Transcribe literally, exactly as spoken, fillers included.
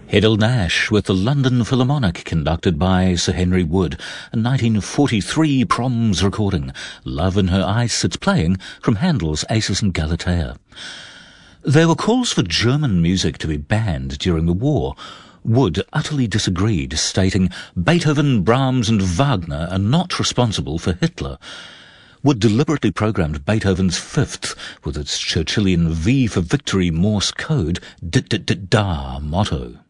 Hedel Nash with the London Philharmonic, conducted by Sir Henry Wood, a nineteen forty-three Proms recording. Love in Her Eyes, it's playing from Handel's Acis and Galatea. There were calls for German music to be banned during the war. Wood utterly disagreed, stating Beethoven, Brahms and Wagner are not responsible for Hitler. Wood deliberately programmed Beethoven's Fifth with its Churchillian V for Victory Morse code, D-D-D-Da motto.